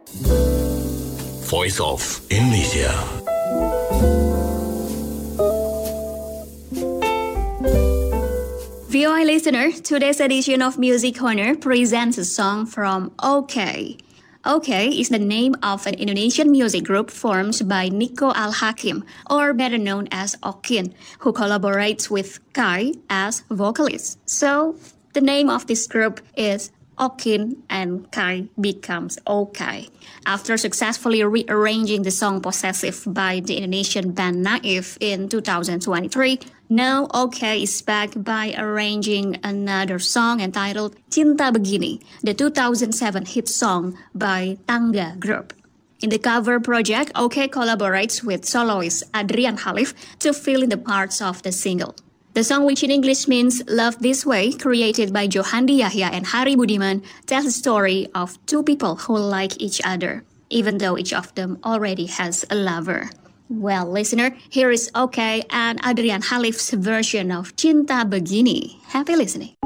Voice of Indonesia. VOA listener, today's edition of Music Corner presents a song from OK. OK is the name of an Indonesian music group formed by Nico Al-Hakim, or better known as Okin, who collaborates with Kai as vocalist. So, the name of this group is Okin and Kai becomes OK. After successfully rearranging the song Possessive by the Indonesian band Naif in 2023, now OK is back by arranging another song entitled Cinta Begini, the 2007 hit song by Tangga Group. In the cover project, OK collaborates with soloist Adrian Khalif to fill in the parts of the single. The song, which in English means Love This Way, created by Johandi Yahya and Hari Budiman, tells the story of two people who like each other, even though each of them already has a lover. Well, listener, here is OK and Adrian Khalif's version of Cinta Begini. Happy listening.